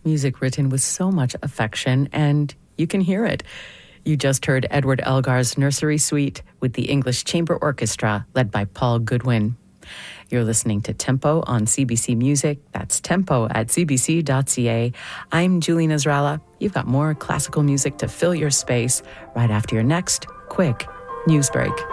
music written with so much affection, and you can hear it. You just heard Edward Elgar's Nursery Suite with the English Chamber Orchestra, led by Paul Goodwin. You're listening to Tempo on CBC Music. That's tempo at cbc.ca. I'm Julie Nasrallah. You've got more classical music to fill your space right after your next quick news break.